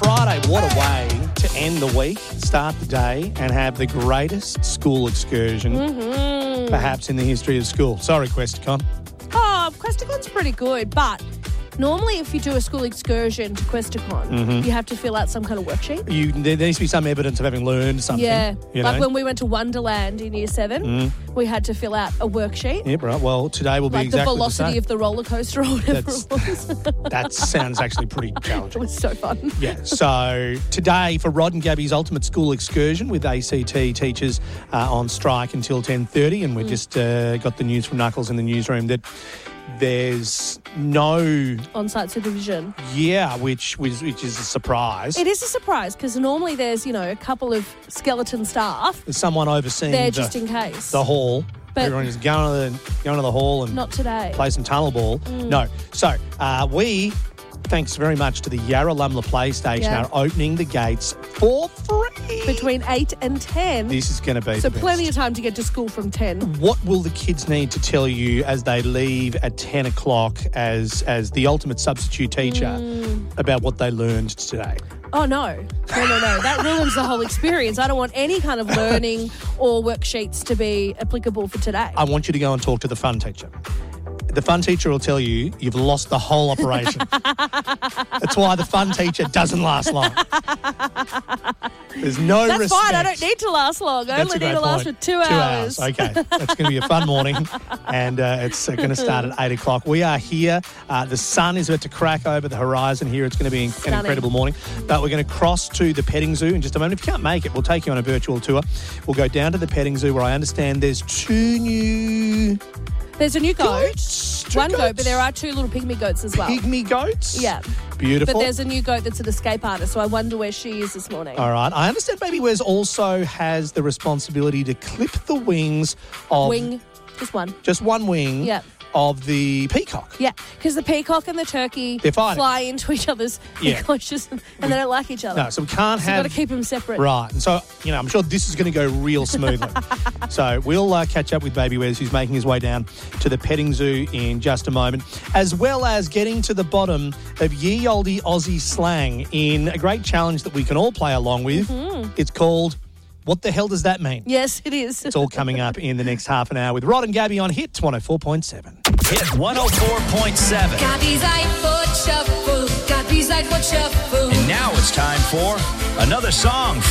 Friday, what a way to end the week, start the day, and have the greatest school excursion perhaps in the history of school. Sorry, Questacon. Oh, Questacon's pretty good, but normally if you do a school excursion to Questacon, you have to fill out some kind of worksheet. There needs to be some evidence of having learned something. Yeah, you like know? when we went to Wonderland in Year 7, we had to fill out a worksheet. Yep, right. Well, today will be Like exactly the velocity of the roller coaster or whatever it was. That sounds actually pretty It challenging. was so fun. Yeah, so today for Rod and Gabby's ultimate school excursion with ACT teachers on strike until 10:30, and we just got the news from Knuckles in the newsroom that there's no On-site supervision. which is a surprise. It is a surprise because normally there's, a couple of skeleton staff There's someone overseeing there just in case. the hall. But- Everyone is going to the hall and Not today. play some tunnel ball. No. So we, thanks very much to the Yarralumla PlayStation, Yeah. are opening the gates for free. Between 8 and 10. This is going to be So the plenty best. of time to get to school from 10. What will the kids need to tell you as they leave at 10 o'clock as the ultimate substitute teacher about what they learned today? Oh, no. No. That ruins the whole experience. I don't want any kind of learning or worksheets to be applicable for today. I want you to go and talk to the fun teacher. The fun teacher will tell you you've lost the whole operation. That's why the fun teacher doesn't last long. There's no That's respect. fine. I don't need to last long. I That's only a great need to last point. for 2 hours. Okay. That's going to be a fun morning, and it's going to start at 8 o'clock. We are here. The sun is about to crack over the horizon here. It's going to be an incredible morning. But we're going to cross to the petting zoo in just a moment. If you can't make it, we'll take you on a virtual tour. We'll go down to the petting zoo where I understand there's two new There's a new goat. goats. One goat, but there are 2 little pygmy goats as well. Pygmy goats? Yeah. Beautiful. But there's a new goat that's an escape artist, so I wonder where she is this morning. All right. I understand Baby Wes also has the responsibility to clip the wings of... Wing, just one. Just one wing Yeah. of the peacock. Yeah, because the peacock and the turkey They're fighting. fly into each other's enclosures and they don't like each other. No, so we can't So you've have... got to keep them separate. Right. And so, I'm sure this is going to go real smoothly. So we'll catch up with Baby Wes, who's making his way down to the petting zoo in just a moment, as well as getting to the bottom of ye olde Aussie slang in a great challenge that we can all play along with. It's called What the Hell Does That Mean? Yes, it is. It's all coming up in the next half an hour with Rod and Gabby on Hit 104.7. Hit 104.7. Gabby's iPod Shuffle. Gabby's iPod Shuffle. And now it's time for another song